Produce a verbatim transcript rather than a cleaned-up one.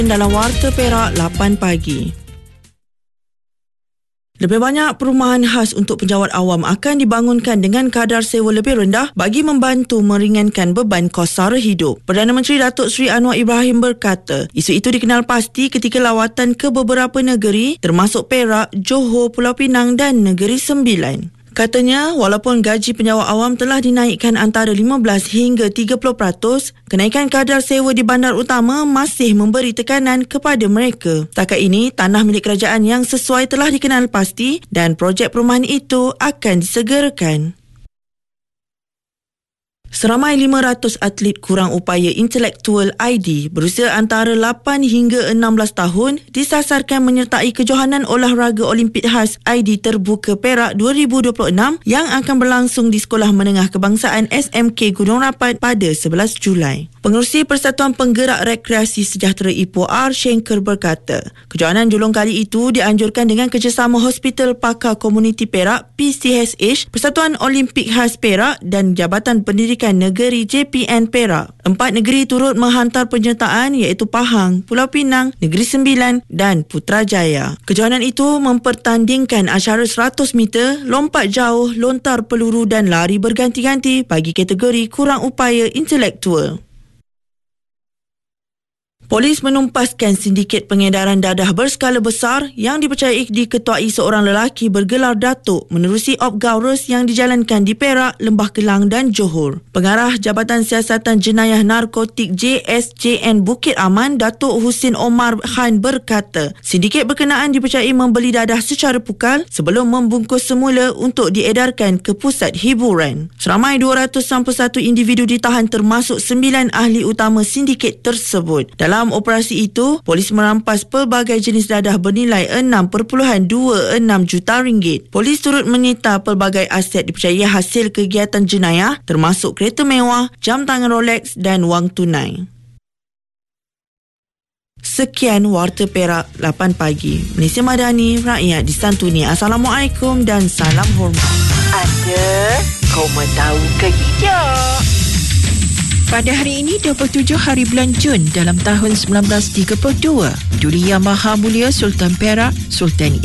dalam Warta Perak lapan pagi. Lebih banyak perumahan khas untuk penjawat awam akan dibangunkan dengan kadar sewa lebih rendah bagi membantu meringankan beban kos sara hidup. Perdana Menteri Datuk Seri Anwar Ibrahim berkata, isu itu dikenal pasti ketika lawatan ke beberapa negeri termasuk Perak, Johor, Pulau Pinang dan Negeri Sembilan. Katanya, walaupun gaji penjawat awam telah dinaikkan antara lima belas hingga tiga puluh peratus, kenaikan kadar sewa di bandar utama masih memberi tekanan kepada mereka. Setakat ini, tanah milik kerajaan yang sesuai telah dikenal pasti dan projek perumahan itu akan disegerakan. Seramai lima ratus atlet kurang upaya intelektual I D berusia antara lapan hingga enam belas tahun disasarkan menyertai kejohanan olahraga Olimpik khas I D terbuka Perak dua ribu dua puluh enam yang akan berlangsung di Sekolah Menengah Kebangsaan S M K Gunung Rapat pada sebelas Julai. Pengerusi Persatuan Penggerak Rekreasi Sejahtera Ipoh R. Schenker berkata, kejohanan julung kali itu dianjurkan dengan kerjasama Hospital Pakar Komuniti Perak P C H H, Persatuan Olimpik Khas Perak dan Jabatan Pendidikan Negeri J P N Perak. Empat negeri turut menghantar penyertaan iaitu Pahang, Pulau Pinang, Negeri Sembilan dan Putrajaya. Kejohanan itu mempertandingkan acara seratus meter, lompat jauh, lontar peluru dan lari berganti-ganti bagi kategori kurang upaya intelektual. Polis menumpaskan sindiket pengedaran dadah berskala besar yang dipercayai diketuai seorang lelaki bergelar Datuk menerusi Op Gaurus yang dijalankan di Perak, Lembah Kelang dan Johor. Pengarah Jabatan Siasatan Jenayah Narkotik J S J N Bukit Aman, Datuk Husin Omar Khan berkata, sindiket berkenaan dipercayai membeli dadah secara pukal sebelum membungkus semula untuk diedarkan ke pusat hiburan. Seramai dua ratus sembilan puluh satu individu ditahan termasuk sembilan ahli utama sindiket tersebut. Dalam Dalam operasi itu, polis merampas pelbagai jenis dadah bernilai enam perpuluhan dua enam juta ringgit. Polis turut menyita pelbagai aset dipercayai hasil kegiatan jenayah termasuk kereta mewah, jam tangan Rolex dan wang tunai. Sekian Warta Perak lapan pagi. Malaysia Madani, rakyat disantuni. Assalamualaikum dan salam hormat. Ada, kau mau tahu ke tidak? Pada hari ini dua puluh tujuh hari bulan Jun dalam tahun seribu sembilan ratus tiga puluh dua, Duli Yang Maha Mulia Sultan Perak, Sultan